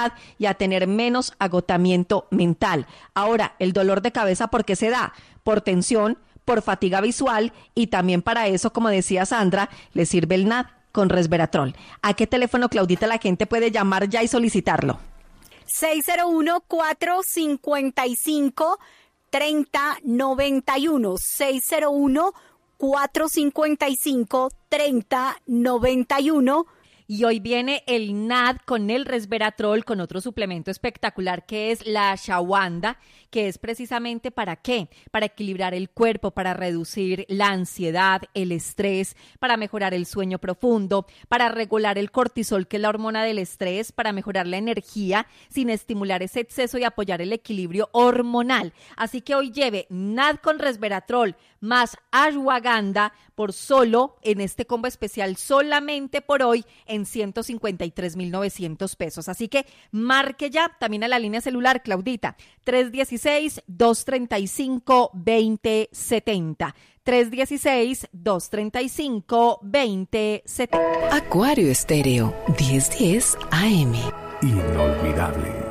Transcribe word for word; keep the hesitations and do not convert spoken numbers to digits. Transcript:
ansiedad y a tener menos agotamiento mental. Ahora, el dolor de cabeza, ¿por qué se da? Por tensión, por fatiga visual, y también para eso, como decía Sandra, le sirve el N A D con resveratrol. ¿A qué teléfono, Claudita, la gente puede llamar ya y solicitarlo? seis cero uno, cuatro cinco cinco, tres cero nueve uno. seis cero uno, cuatro cinco cinco, tres cero nueve uno. Y hoy viene el N A D con el resveratrol, con otro suplemento espectacular que es la ashwagandha, que es precisamente ¿para qué? Para equilibrar el cuerpo, para reducir la ansiedad, el estrés, para mejorar el sueño profundo, para regular el cortisol, que es la hormona del estrés, para mejorar la energía sin estimular ese exceso y apoyar el equilibrio hormonal. Así que hoy lleve N A D con resveratrol más ashwagandha por solo, en este combo especial, solamente por hoy, en ciento cincuenta y tres mil novecientos pesos. Así que marque ya, también a la línea celular, Claudita, tres uno seis, dos tres cinco, dos cero siete cero. tres uno seis, dos tres cinco, dos cero siete cero. Acuario Estéreo, diez diez A M. Inolvidable.